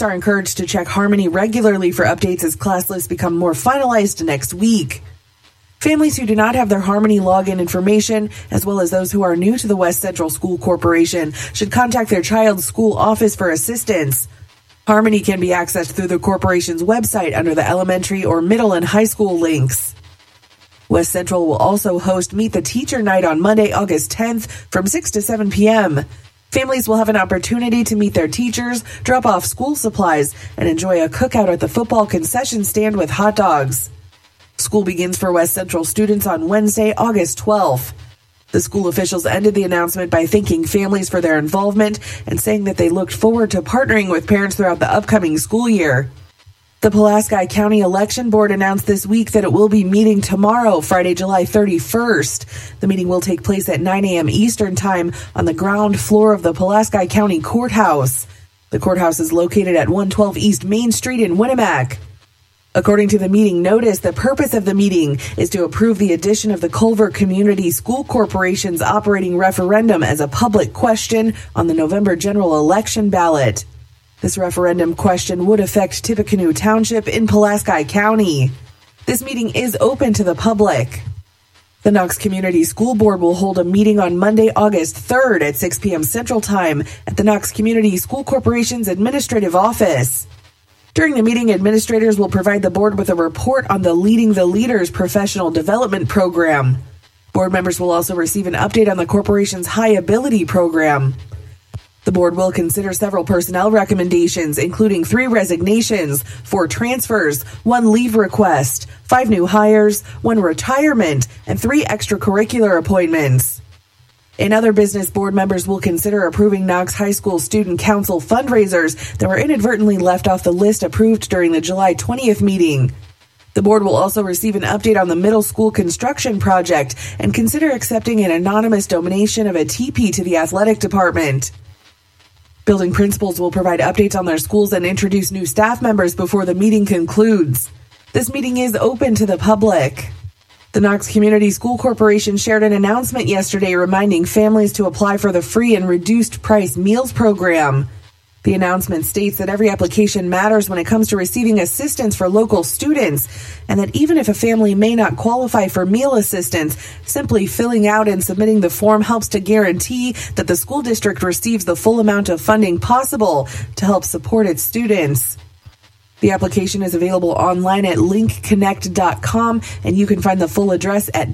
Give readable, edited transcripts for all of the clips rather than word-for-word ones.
Students are encouraged to check Harmony regularly for updates as class lists become more finalized next week. Families who do not have their Harmony login information, as well as those who are new to the West Central School Corporation, should contact their child's school office for assistance. Harmony can be accessed through the corporation's website under the elementary or middle and high school links. West Central will also host Meet the Teacher Night on Monday, August 10th from 6 to 7 p.m. Families will have an opportunity to meet their teachers, drop off school supplies, and enjoy a cookout at the football concession stand with hot dogs. School begins for West Central students on Wednesday, August 12th. The school officials ended the announcement by thanking families for their involvement and saying that they looked forward to partnering with parents throughout the upcoming school year. The Pulaski County Election Board announced this week that it will be meeting tomorrow, Friday, July 31st. The meeting will take place at 9 a.m. Eastern Time on the ground floor of the Pulaski County Courthouse. The courthouse is located at 112 East Main Street in Winamac. According to the meeting notice, the purpose of the meeting is to approve the addition of the Culver Community School Corporation's operating referendum as a public question on the November general election ballot. This referendum question would affect Tippecanoe Township in Pulaski County. This meeting is open to the public. The Knox Community School Board will hold a meeting on Monday, August 3rd at 6 p.m. Central Time at the Knox Community School Corporation's administrative office. During the meeting, administrators will provide the board with a report on the Leading the Leaders professional development program. Board members will also receive an update on the corporation's High Ability program. The board will consider several personnel recommendations, including 3 resignations, 4 transfers, 1 leave request, 5 new hires, 1 retirement, and 3 extracurricular appointments. In other business, board members will consider approving Knox High School Student Council fundraisers that were inadvertently left off the list approved during the July 20th meeting. The board will also receive an update on the middle school construction project and consider accepting an anonymous donation of a teepee to the athletic department. Building principals will provide updates on their schools and introduce new staff members before the meeting concludes. This meeting is open to the public. The Knox Community School Corporation shared an announcement yesterday reminding families to apply for the free and reduced price meals program. The announcement states that every application matters when it comes to receiving assistance for local students, and that even if a family may not qualify for meal assistance, simply filling out and submitting the form helps to guarantee that the school district receives the full amount of funding possible to help support its students. The application is available online at linkconnect.com, and you can find the full address at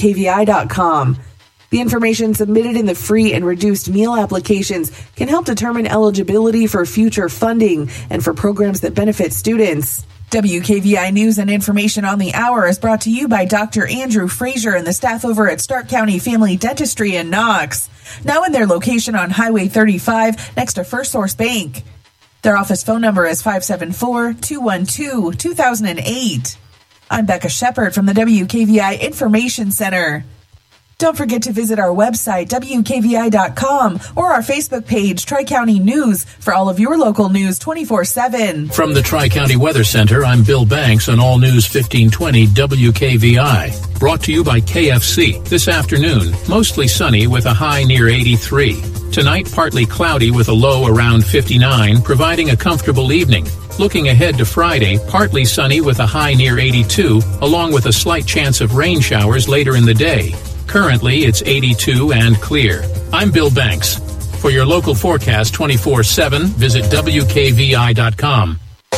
wkvi.com. The information submitted in the free and reduced meal applications can help determine eligibility for future funding and for programs that benefit students. WKVI News and information on the hour is brought to you by Dr. Andrew Frazier and the staff over at Stark County Family Dentistry in Knox. Now in their location on Highway 35 next to First Source Bank. Their office phone number is 574-212-2008. I'm Becca Shepard from the WKVI Information Center. Don't forget to visit our website, WKVI.com, or our Facebook page, Tri-County News, for all of your local news 24/7. From the Tri-County Weather Center, I'm Bill Banks on All News 1520 WKVI. Brought to you by KFC. This afternoon, mostly sunny with a high near 83. Tonight, partly cloudy with a low around 59, providing a comfortable evening. Looking ahead to Friday, partly sunny with a high near 82, along with a slight chance of rain showers later in the day. Currently, it's 82 and clear. I'm Bill Banks. For your local forecast 24/7, visit WKVI.com.